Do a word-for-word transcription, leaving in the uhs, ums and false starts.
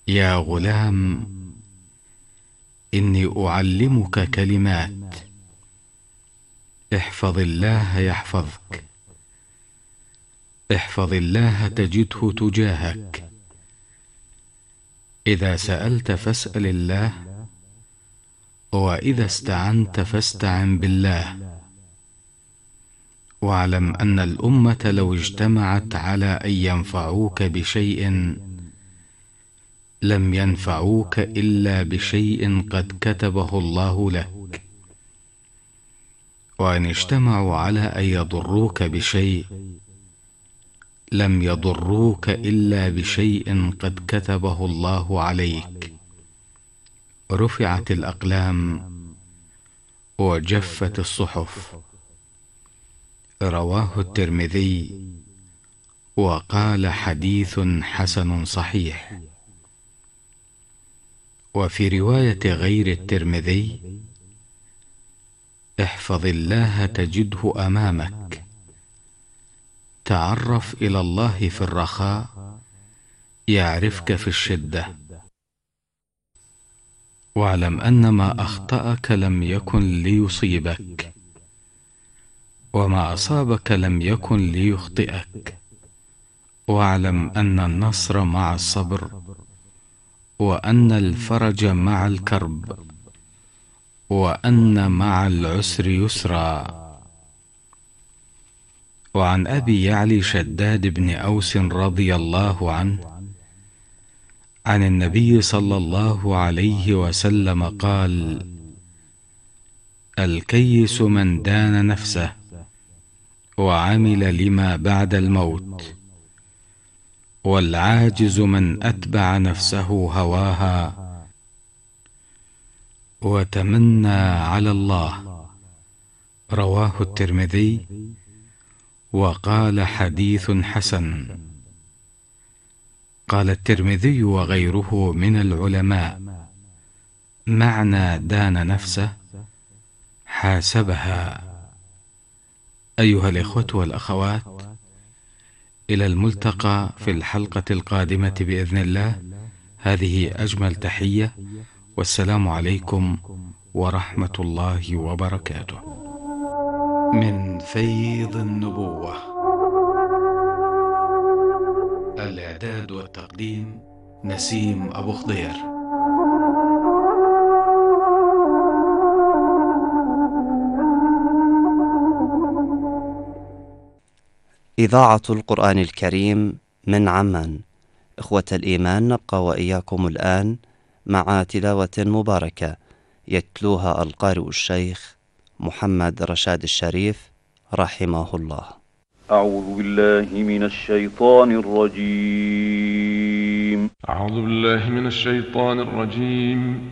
يا غلام، إني أعلمك كلمات، احفظ الله يحفظك، احفظ الله تجده تجاهك، إذا سألت فاسأل الله، وإذا استعنت فاستعن بالله. واعلم أن الأمة لو اجتمعت على أن ينفعوك بشيء لم ينفعوك إلا بشيء قد كتبه الله لك، وإن اجتمعوا على أن يضروك بشيء لم يضروك إلا بشيء قد كتبه الله عليك. رفعت الأقلام وجفت الصحف. رواه الترمذي وقال حديث حسن صحيح. وفي رواية غير الترمذي: احفظ الله تجده أمامك، تعرف إلى الله في الرخاء يعرفك في الشدة. واعلم أن ما أخطأك لم يكن ليصيبك، وما أصابك لم يكن ليخطئك. واعلم أن النصر مع الصبر، وأن الفرج مع الكرب، وأن مع العسر يسرا. وعن أبي يعلي شداد بن أوس رضي الله عنه عن النبي صلى الله عليه وسلم قال: الكيس من دان نفسه وعمل لما بعد الموت، والعاجز من أتبع نفسه هواها وتمنى على الله. رواه الترمذي وقال حديث حسن. قال الترمذي وغيره من العلماء: معنى دان نفسه حاسبها. أيها الإخوة والأخوات، إلى الملتقى في الحلقة القادمة بإذن الله. هذه أجمل تحية، والسلام عليكم ورحمة الله وبركاته. من فيض النبوة. الإعداد والتقديم نسيم أبو خضير. إذاعة القرآن الكريم من عمان. إخوة الإيمان، نبقى وإياكم الآن مع تلاوة مباركة يتلوها القارئ الشيخ محمد رشاد الشريف رحمه الله. أعوذ بالله من الشيطان الرجيم أعوذ بالله من الشيطان الرجيم